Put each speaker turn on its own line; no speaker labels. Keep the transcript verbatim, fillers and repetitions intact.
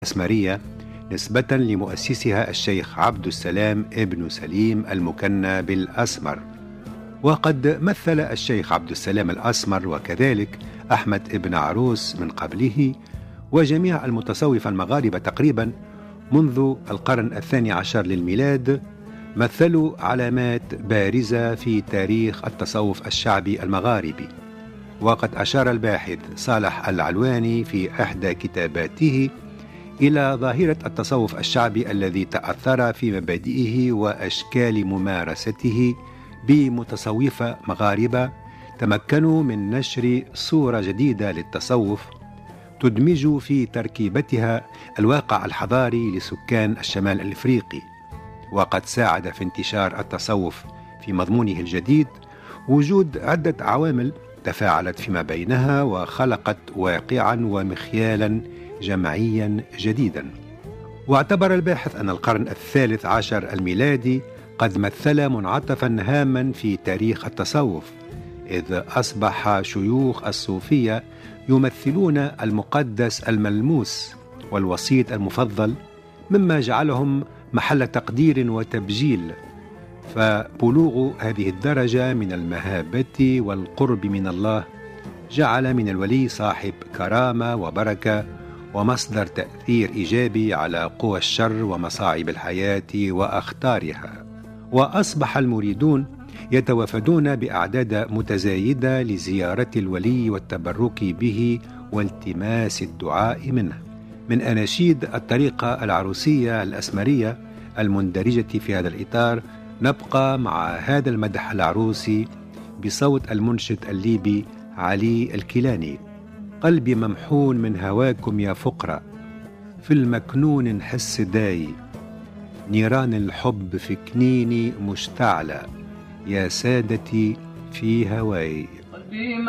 الأسمرية نسبة لمؤسسها الشيخ عبد السلام ابن سليم المكنى بالأسمر. وقد مثل الشيخ عبد السلام الأسمر وكذلك أحمد ابن عروس من قبله وجميع المتصوفة المغاربة تقريبا منذ القرن الثاني عشر للميلاد مثلوا علامات بارزة في تاريخ التصوف الشعبي المغاربي. وقد أشار الباحث صالح العلواني في إحدى كتاباته إلى ظاهرة التصوف الشعبي الذي تأثر في مبادئه وأشكال ممارسته بمتصوفة مغاربة تمكنوا من نشر صورة جديدة للتصوف تدمج في تركيبتها الواقع الحضاري لسكان الشمال الإفريقي. وقد ساعد في انتشار التصوف في مضمونه الجديد وجود عدة عوامل تفاعلت فيما بينها وخلقت واقعا ومخيالا جمعيا جديدا. واعتبر الباحث أن القرن الثالث عشر الميلادي قد مثل منعطفا هاما في تاريخ التصوف، إذ أصبح شيوخ الصوفية يمثلون المقدس الملموس والوسيط المفضل، مما جعلهم محل تقدير وتبجيل. فبلوغ هذه الدرجة من المهابة والقرب من الله جعل من الولي صاحب كرامة وبركة ومصدر تأثير إيجابي على قوى الشر ومصاعب الحياة وأخطارها. وأصبح المريدون يتوافدون بأعداد متزايدة لزيارة الولي والتبرك به والتماس الدعاء منه. من أناشيد الطريقة العروسية الأسمرية المندرجة في هذا الإطار نبقى مع هذا المدح العروسي بصوت المنشد الليبي علي الكيلاني: قلبي ممحون من هواكم يا فقرة، في المكنون نحس داي، نيران الحب في كنيني مشتعلة، يا سادتي في هواي.